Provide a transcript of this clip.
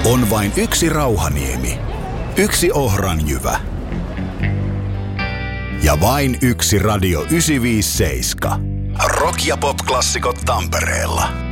On vain yksi Rauhaniemi, yksi Ohranjyvä ja vain yksi Radio 957. Rock- ja pop-klassikot Tampereella.